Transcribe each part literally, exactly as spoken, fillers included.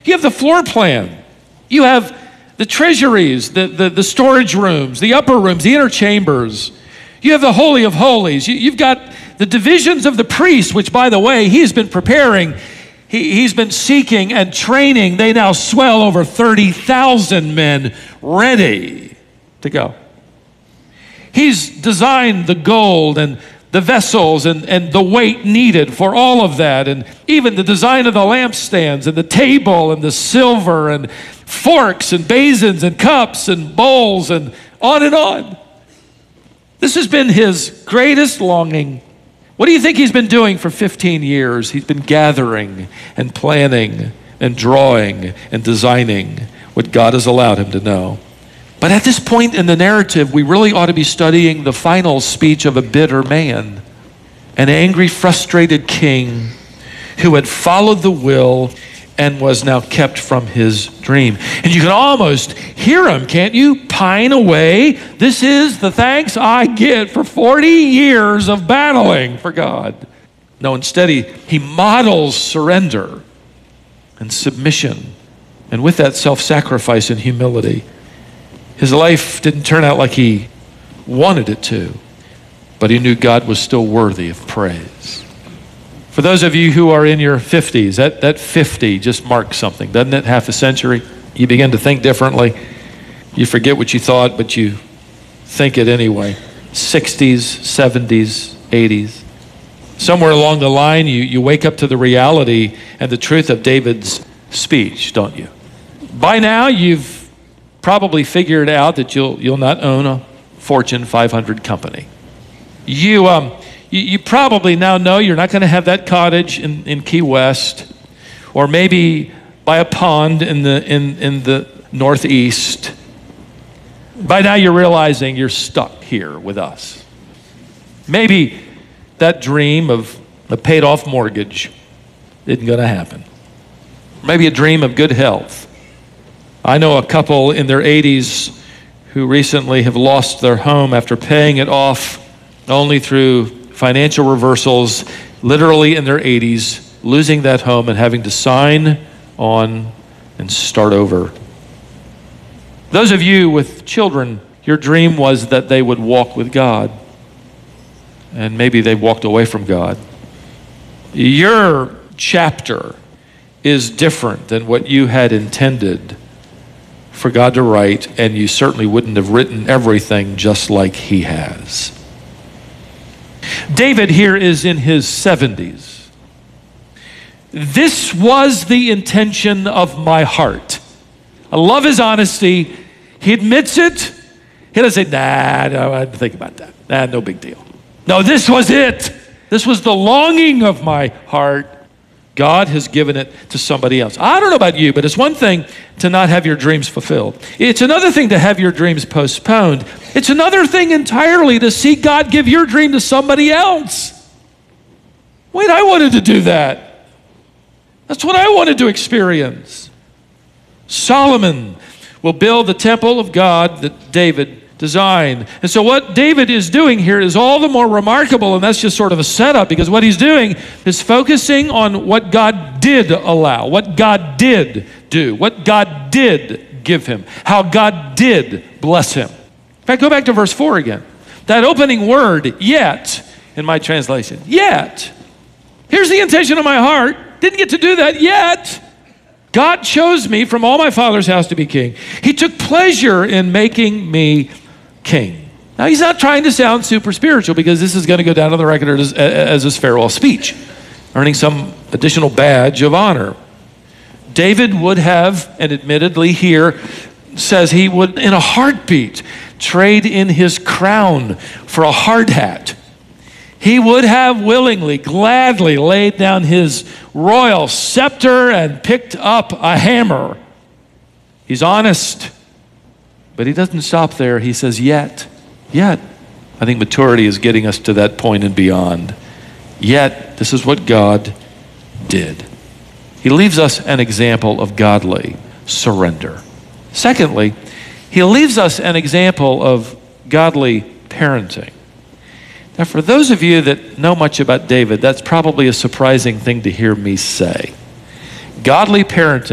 You have the floor plan. You have the treasuries, the, the, the storage rooms, the upper rooms, the inner chambers. You have the Holy of Holies. You, you've got the divisions of the priests, which, by the way, he's been preparing. He, he's been seeking and training. They now swell over thirty thousand men ready to go. He's designed the gold and the vessels and, and the weight needed for all of that, and even the design of the lampstands and the table and the silver and forks and basins and cups and bowls and on and on. This has been his greatest longing. What do you think he's been doing for fifteen years? He's been gathering and planning and drawing and designing what God has allowed him to know. But at this point in the narrative, we really ought to be studying the final speech of a bitter man, an angry, frustrated king who had followed the will and was now kept from his dream. And you can almost hear him, can't you? Pine away. This is the thanks I get for forty years of battling for God. No, instead he, he models surrender and submission, and with that self-sacrifice and humility. His life didn't turn out like he wanted it to, but he knew God was still worthy of praise. For those of you who are in your fifties, that, that fifty just marks something, doesn't it? Half a century. You begin to think differently. You forget what you thought, but you think it anyway. sixties, seventies, eighties. Somewhere along the line, you, you wake up to the reality and the truth of David's speech, don't you? By now, you've probably figured out that you'll you'll not own a Fortune five hundred company. You um you, you probably now know you're not going to have that cottage in, in Key West, or maybe by a pond in the in in the Northeast. By now you're realizing you're stuck here with us. Maybe that dream of a paid off mortgage isn't going to happen. Maybe a dream of good health. I know a couple in their eighties who recently have lost their home after paying it off only through financial reversals, literally in their eighties, losing that home and having to sign on and start over. Those of you with children, your dream was that they would walk with God, and maybe they've walked away from God. Your chapter is different than what you had intended for God to write, and you certainly wouldn't have written everything just like he has. David here is in his seventies. This was the intention of my heart. I love his honesty. He admits it. He doesn't say, nah, no, I didn't think about that. Nah, no big deal. No, this was it. This was the longing of my heart. God has given it to somebody else. I don't know about you, but it's one thing to not have your dreams fulfilled. It's another thing to have your dreams postponed. It's another thing entirely to see God give your dream to somebody else. Wait, I wanted to do that. That's what I wanted to experience. Solomon will build the temple of God that David designed. And so what David is doing here is all the more remarkable, and that's just sort of a setup, because what he's doing is focusing on what God did allow, what God did do, what God did give him, how God did bless him. In fact, go back to verse four again. That opening word, yet, in my translation, yet. Here's the intention of my heart. Didn't get to do that yet. God chose me from all my father's house to be king. He took pleasure in making me king. Now, he's not trying to sound super spiritual, because this is going to go down on the record as, as his farewell speech, earning some additional badge of honor. David would have, and admittedly here says he would in a heartbeat trade in his crown for a hard hat. He would have willingly, gladly laid down his royal scepter and picked up a hammer. He's honest. But he doesn't stop there. He says, yet, yet. I think maturity is getting us to that point and beyond. Yet, this is what God did. He leaves us an example of godly surrender. Secondly, he leaves us an example of godly parenting. Now, for those of you that know much about David, that's probably a surprising thing to hear me say. Godly parenting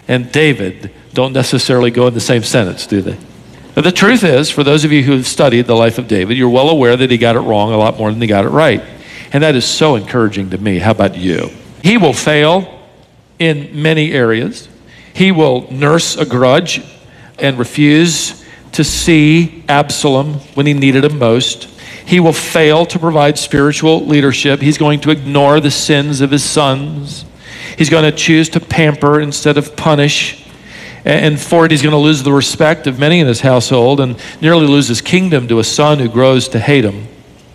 and David don't necessarily go in the same sentence, do they? But the truth is, for those of you who have studied the life of David, you're well aware that he got it wrong a lot more than he got it right. And that is so encouraging to me. How about you? He will fail in many areas. He will nurse a grudge and refuse to see Absalom when he needed him most. He will fail to provide spiritual leadership. He's going to ignore the sins of his sons. He's going to choose to pamper instead of punish. And for it, he's going to lose the respect of many in his household and nearly lose his kingdom to a son who grows to hate him.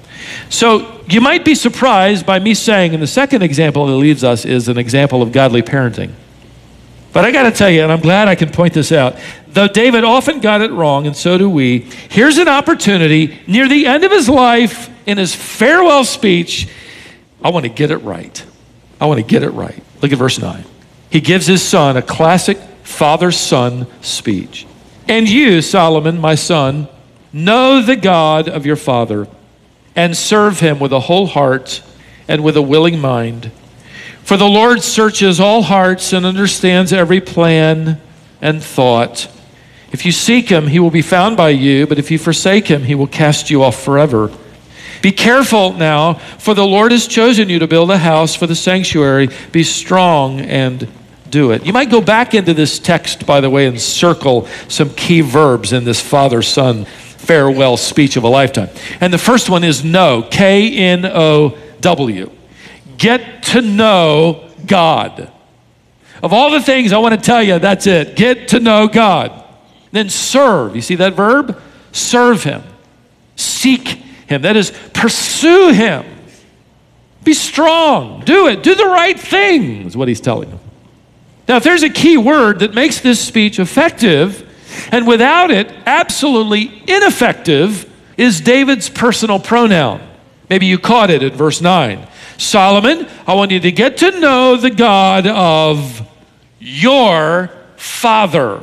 So you might be surprised by me saying, and the second example that leaves us is an example of godly parenting. But I got to tell you, and I'm glad I can point this out, though David often got it wrong, and so do we, here's an opportunity near the end of his life in his farewell speech. I want to get it right. I want to get it right. Look at verse nine. He gives his son a classic father-son speech. And you, Solomon, my son, know the God of your father and serve him with a whole heart and with a willing mind. For the Lord searches all hearts and understands every plan and thought. If you seek him, he will be found by you, but if you forsake him, he will cast you off forever. Be careful now, for the Lord has chosen you to build a house for the sanctuary. Be strong and do it. You might go back into this text, by the way, and circle some key verbs in this father-son farewell speech of a lifetime. And the first one is know, K N O W. Get to know God. Of all the things I want to tell you, that's it. Get to know God. Then serve. You see that verb? Serve him. Seek him. That is, pursue him. Be strong. Do it. Do the right thing, is what he's telling them. Now, if there's a key word that makes this speech effective, and without it, absolutely ineffective, is David's personal pronoun. Maybe you caught it at verse nine. Solomon, I want you to get to know the God of your father.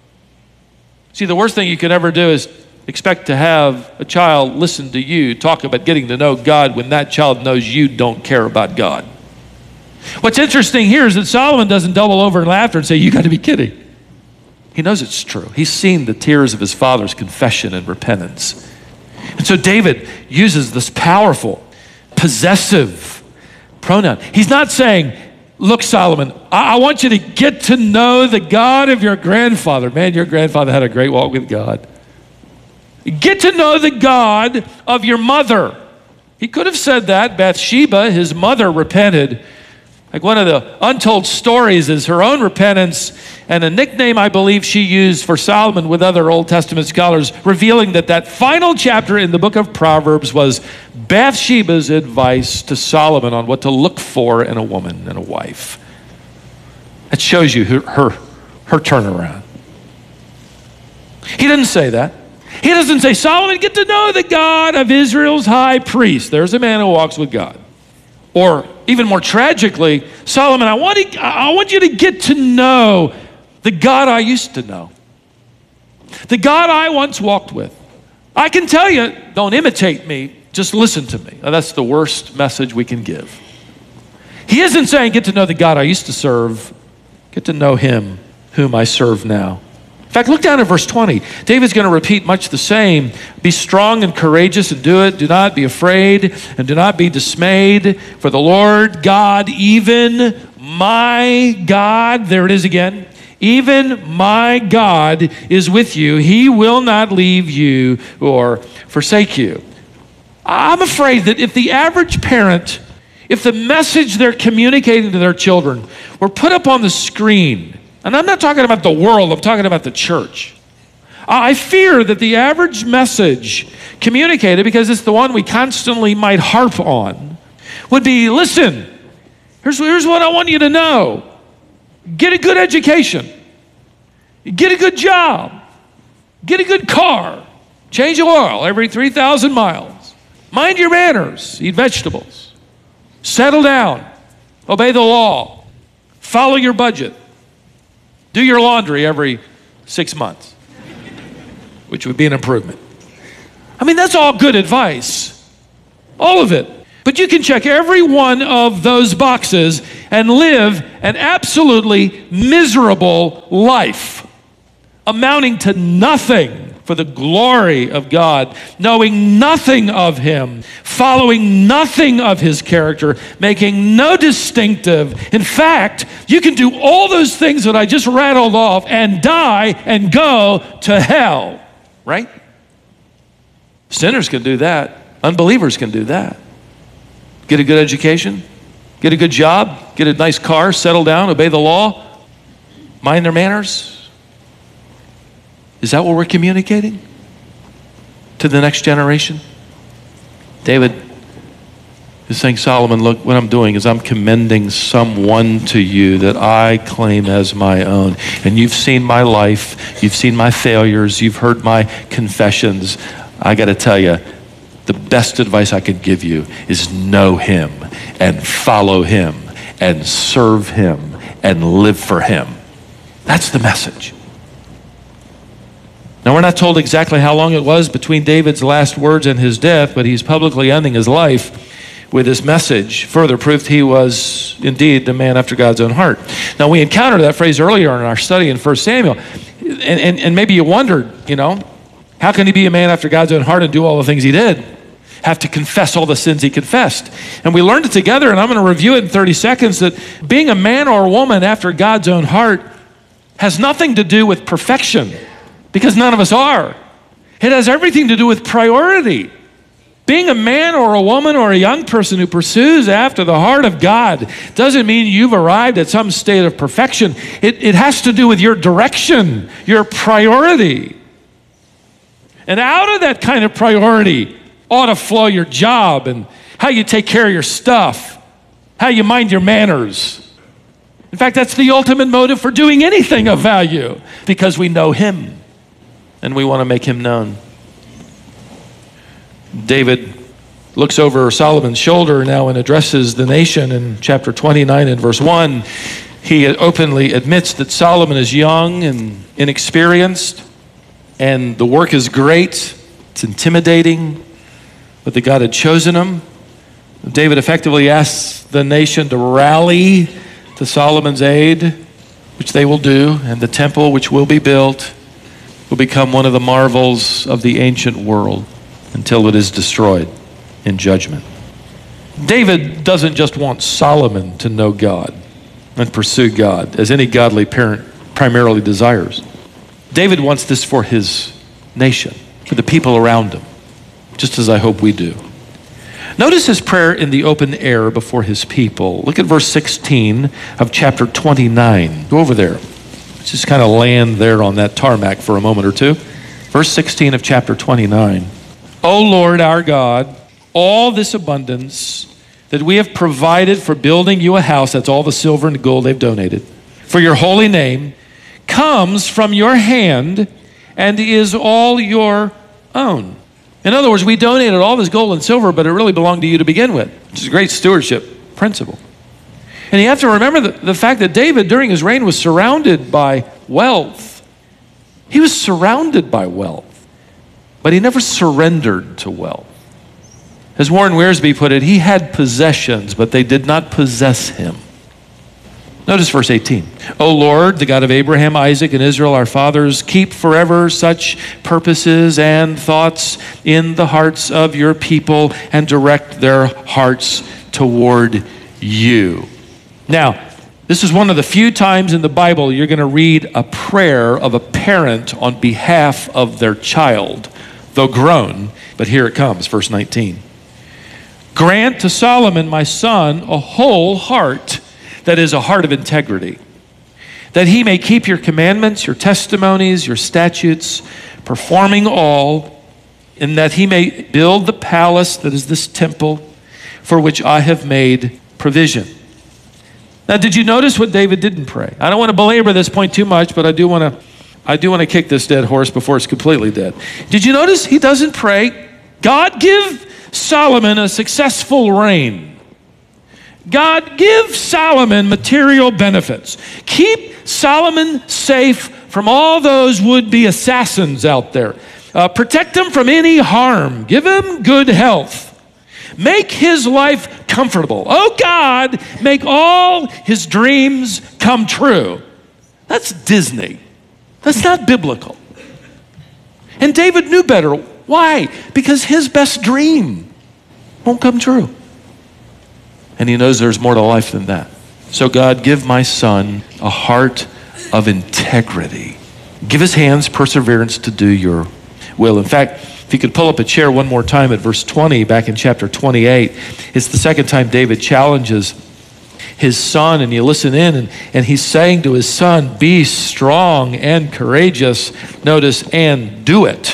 See, the worst thing you can ever do is expect to have a child listen to you talk about getting to know God when that child knows you don't care about God. What's interesting here is that Solomon doesn't double over in laughter and say, you got to be kidding. He knows it's true. He's seen the tears of his father's confession and repentance. And so David uses this powerful, possessive pronoun. He's not saying, look, Solomon, I, I want you to get to know the God of your grandfather. Man, your grandfather had a great walk with God. Get to know the God of your mother. He could have said that. Bathsheba, his mother, repented. Like one of the untold stories is her own repentance and a nickname I believe she used for Solomon with other Old Testament scholars, revealing that that final chapter in the book of Proverbs was Bathsheba's advice to Solomon on what to look for in a woman and a wife. That shows you her, her, her turnaround. He didn't say that. He doesn't say, Solomon, get to know the God of Israel's high priest. There's a man who walks with God. Or even more tragically, Solomon, I want, to, I want you to get to know the God I used to know. The God I once walked with. I can tell you, don't imitate me, just listen to me. Now, that's the worst message we can give. He isn't saying, get to know the God I used to serve. Get to know him whom I serve now. In fact, look down at verse twenty. David's going to repeat much the same. Be strong and courageous and do it. Do not be afraid and do not be dismayed. For the Lord God, even my God, there it is again. Even my God is with you. He will not leave you or forsake you. I'm afraid that if the average parent, if the message they're communicating to their children were put up on the screen, and I'm not talking about the world, I'm talking about the church. I fear that the average message communicated, because it's the one we constantly might harp on, would be, listen, here's, here's what I want you to know. Get a good education. Get a good job. Get a good car. Change the oil every three thousand miles. Mind your manners. Eat vegetables. Settle down. Obey the law. Follow your budget. Do your laundry every six months, which would be an improvement. I mean, that's all good advice, all of it. But you can check every one of those boxes, and live an absolutely miserable life, amounting to nothing for the glory of God, knowing nothing of him, following nothing of his character, making no distinctive. In fact, you can do all those things that I just rattled off and die and go to hell, right? Sinners can do that. Unbelievers can do that. Get a good education, get a good job, get a nice car, settle down, obey the law, mind their manners. Is that what we're communicating to the next generation? David is saying, Solomon, look, what I'm doing is I'm commending someone to you that I claim as my own. And you've seen my life, you've seen my failures, you've heard my confessions. I got to tell you, the best advice I could give you is know him and follow him and serve him and live for him. That's the message. Now, we're not told exactly how long it was between David's last words and his death, but he's publicly ending his life with this message. Further proof he was indeed the man after God's own heart. Now, we encountered that phrase earlier in our study in First Samuel, and, and, and maybe you wondered, you know, how can he be a man after God's own heart and do all the things he did? Have to confess all the sins he confessed. And we learned it together, and I'm going to review it in thirty seconds, that being a man or a woman after God's own heart has nothing to do with perfection, because none of us are. It has everything to do with priority. Being a man or a woman or a young person who pursues after the heart of God doesn't mean you've arrived at some state of perfection. It, it has to do with your direction, your priority. And out of that kind of priority ought to flow your job and how you take care of your stuff, how you mind your manners. In fact, that's the ultimate motive for doing anything of value, because we know him and we want to make him known. David looks over Solomon's shoulder now and addresses the nation in chapter twenty-nine and verse one. He openly admits that Solomon is young and inexperienced, and the work is great, it's intimidating, but that God had chosen him. David effectively asks the nation to rally to Solomon's aid, which they will do, and the temple which will be built will become one of the marvels of the ancient world until it is destroyed in judgment. David doesn't just want Solomon to know God and pursue God, as any godly parent primarily desires. David wants this for his nation, for the people around him, just as I hope we do. Notice his prayer in the open air before his people. Look at verse sixteen of chapter twenty-nine. Go over there. Let's just kind of land there on that tarmac for a moment or two. Verse sixteen of chapter twenty-nine. O Lord our God, all this abundance that we have provided for building you a house, that's all the silver and gold they've donated, for your holy name, comes from your hand and is all your own. In other words, we donated all this gold and silver, but it really belonged to you to begin with, which is a great stewardship principle. And you have to remember the, the fact that David, during his reign, was surrounded by wealth. He was surrounded by wealth, but he never surrendered to wealth. As Warren Wiersbe put it, he had possessions, but they did not possess him. Notice verse eighteen. O Lord, the God of Abraham, Isaac, and Israel, our fathers, keep forever such purposes and thoughts in the hearts of your people and direct their hearts toward you. Now, this is one of the few times in the Bible you're going to read a prayer of a parent on behalf of their child, though grown, but here it comes, verse nineteen. Grant to Solomon, my son, a whole heart, that is, a heart of integrity, that he may keep your commandments, your testimonies, your statutes, performing all, and that he may build the palace that is this temple for which I have made provision. Now, did you notice what David didn't pray? I don't want to belabor this point too much, but I do want to I do want to kick this dead horse before it's completely dead. Did you notice he doesn't pray, God, give Solomon a successful reign. God, give Solomon material benefits. Keep Solomon safe from all those would-be assassins out there. Uh, protect him from any harm. Give him good health. Make his life comfortable. Oh God, make all his dreams come true. That's Disney. That's not biblical. And David knew better. Why? Because his best dream won't come true. And he knows there's more to life than that. So God, give my son a heart of integrity. Give his hands perseverance to do your will. In fact, if you could pull up a chair one more time at verse twenty, back in chapter twenty-eight, it's the second time David challenges his son, and you listen in, and, and he's saying to his son, be strong and courageous. Notice, and do it.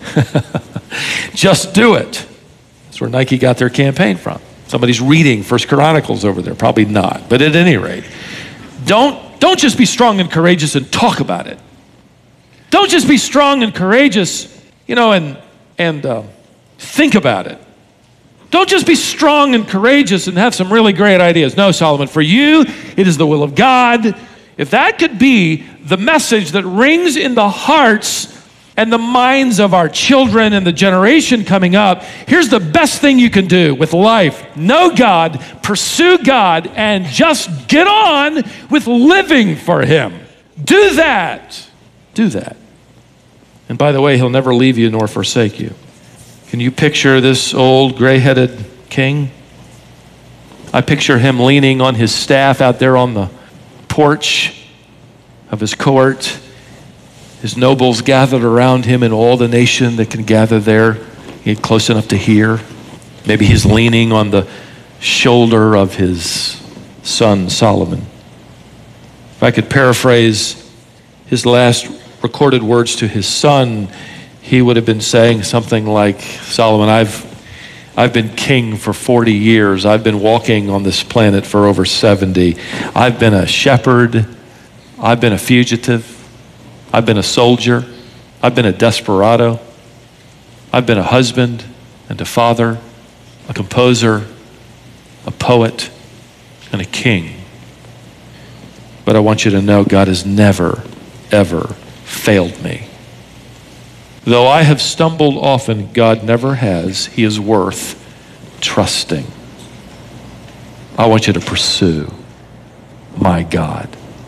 Just do it. That's where Nike got their campaign from. Somebody's reading First Chronicles over there. Probably not. But at any rate, don't, don't just be strong and courageous and talk about it. Don't just be strong and courageous, you know, and, and uh, think about it. Don't just be strong and courageous and have some really great ideas. No, Solomon, for you, it is the will of God. If that could be the message that rings in the hearts and the minds of our children and the generation coming up, here's the best thing you can do with life. Know God, pursue God, and just get on with living for him. Do that. Do that. And by the way, he'll never leave you nor forsake you. Can you picture this old gray-headed king? I picture him leaning on his staff out there on the porch of his court. His nobles gathered around him and all the nation that can gather there. He get close enough to hear. Maybe he's leaning on the shoulder of his son Solomon. If I could paraphrase his last recorded words to his son, he would have been saying something like, Solomon, I've, I've been king for forty years. I've been walking on this planet for over seventy. I've been a shepherd. I've been a fugitive. I've been a soldier. I've been a desperado. I've been a husband and a father, a composer, a poet, and a king. But I want you to know God has never, ever failed me. Though I have stumbled often, God never has. He is worth trusting. I want you to pursue my God.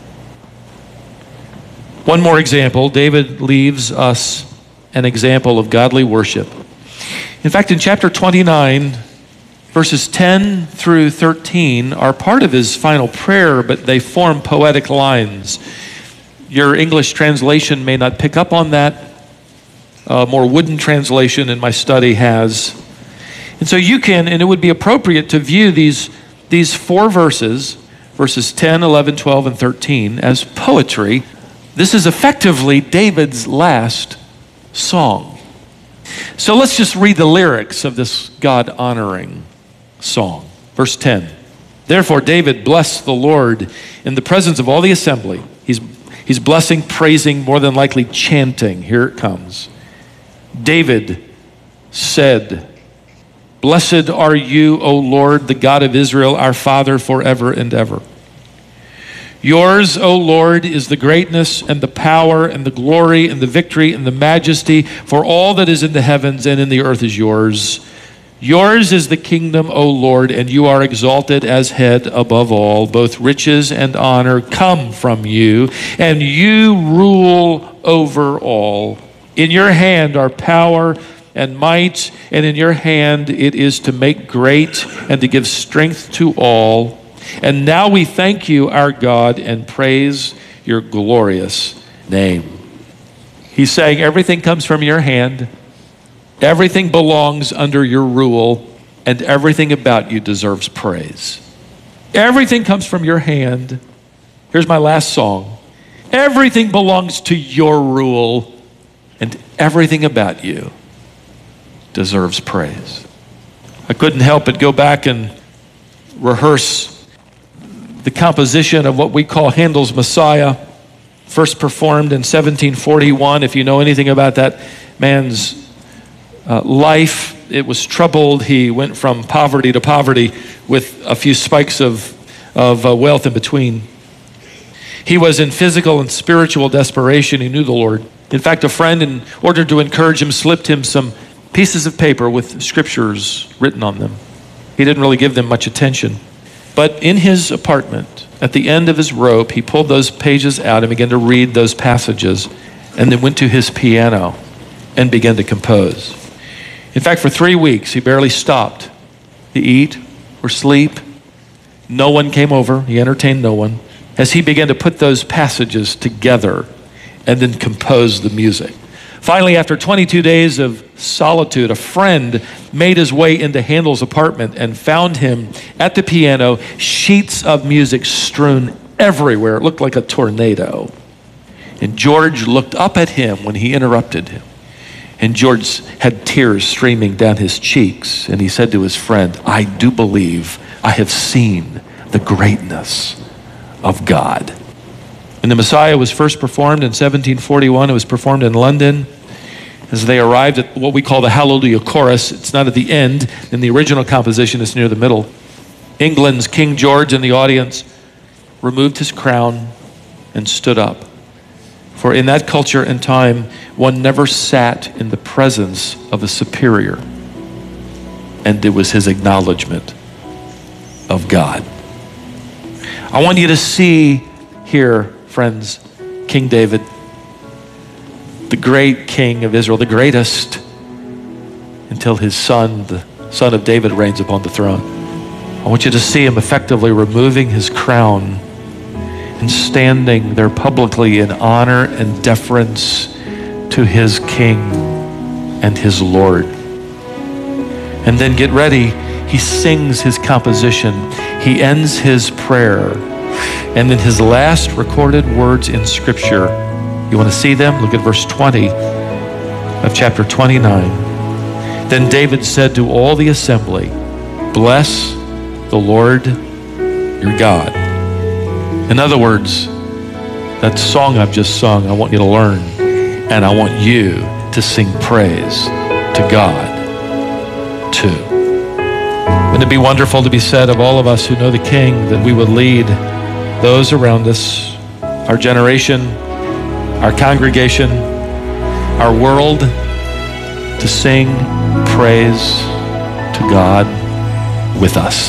One more example. David leaves us an example of godly worship. In fact, in chapter twenty-nine, verses ten through thirteen are part of his final prayer, but they form poetic lines. Your English translation may not pick up on that. A more wooden translation in my study has. And so you can, and it would be appropriate to view these, these four verses, verses ten, eleven, twelve, and thirteen, as poetry. This is effectively David's last song. So let's just read the lyrics of this God-honoring song. Verse ten, therefore David blessed the Lord in the presence of all the assembly. He's, he's blessing, praising, more than likely chanting. Here it comes. David said, blessed are you, O Lord, the God of Israel, our Father, forever and ever. Yours, O Lord, is the greatness and the power and the glory and the victory and the majesty, for all that is in the heavens and in the earth is yours. Yours is the kingdom, O Lord, and you are exalted as head above all. Both riches and honor come from you, and you rule over all. In your hand are power and might, and in your hand it is to make great and to give strength to all. And now we thank you, our God, and praise your glorious name. He's saying everything comes from your hand, everything belongs under your rule, and everything about you deserves praise. Everything comes from your hand. Here's my last song. Everything belongs to your rule, and everything about you deserves praise. I couldn't help but go back and rehearse the composition of what we call Handel's Messiah, first performed in seventeen forty-one. If you know anything about that man's uh, life, it was troubled. He went from poverty to poverty with a few spikes of, of uh, wealth in between. He was in physical and spiritual desperation. He knew the Lord. In fact, a friend, in order to encourage him, slipped him some pieces of paper with scriptures written on them. He didn't really give them much attention. But in his apartment, at the end of his rope, he pulled those pages out and began to read those passages, and then went to his piano and began to compose. In fact, for three weeks, he barely stopped to eat or sleep. No one came over. He entertained no one, as he began to put those passages together and then compose the music. Finally, after twenty-two days of solitude, a friend made his way into Handel's apartment and found him at the piano, sheets of music strewn everywhere. It looked like a tornado. And George looked up at him when he interrupted him. And George had tears streaming down his cheeks. And he said to his friend, "I do believe I have seen the greatness of God." When the Messiah was first performed in seventeen forty-one, it was performed in London. As they arrived at what we call the Hallelujah Chorus, it's not at the end. In the original composition, it's near the middle. England's King George in the audience removed his crown and stood up. For in that culture and time, one never sat in the presence of a superior. And it was his acknowledgement of God. I want you to see here, friends, King David, the great king of Israel, the greatest, until his son, the son of David, reigns upon the throne. I want you to see him effectively removing his crown and standing there publicly in honor and deference to his king and his Lord. And then get ready, he sings his composition, he ends his prayer, and then his last recorded words in Scripture. You want to see them? Look at verse twenty of chapter twenty-nine. Then David said to all the assembly, "Bless the Lord your God." In other words, that song I've just sung, I want you to learn, and I want you to sing praise to God too. Wouldn't it be wonderful to be said of all of us who know the King that we would lead those around us, our generation, our congregation, our world, to sing praise to God with us.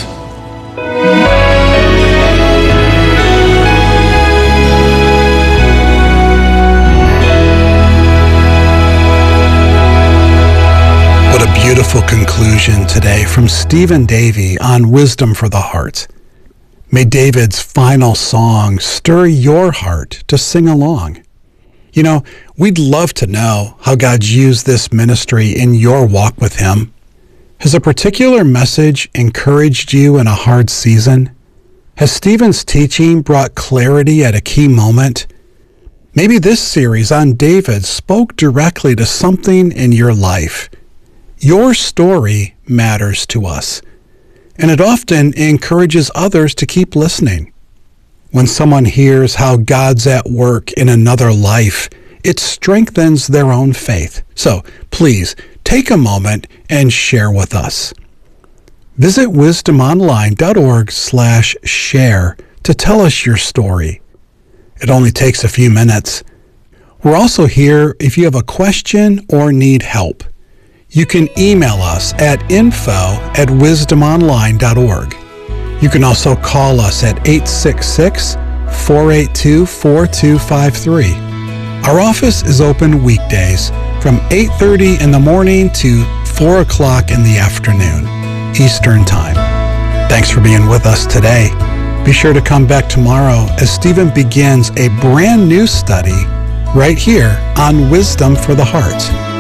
What a beautiful conclusion today from Stephen Davey on Wisdom for the Heart. May David's final song stir your heart to sing along. You know, we'd love to know how God's used this ministry in your walk with Him. Has a particular message encouraged you in a hard season? Has Stephen's teaching brought clarity at a key moment? Maybe this series on David spoke directly to something in your life. Your story matters to us, and it often encourages others to keep listening. When someone hears how God's at work in another life, it strengthens their own faith. So please take a moment and share with us. Visit wisdomonline.org slash share to tell us your story. It only takes a few minutes. We're also here if you have a question or need help. You can email us at info at wisdomonline dot org. You can also call us at eight six six, four eight two, four two five three. Our office is open weekdays from eight thirty in the morning to four o'clock in the afternoon, Eastern Time. Thanks for being with us today. Be sure to come back tomorrow as Stephen begins a brand new study right here on Wisdom for the Heart.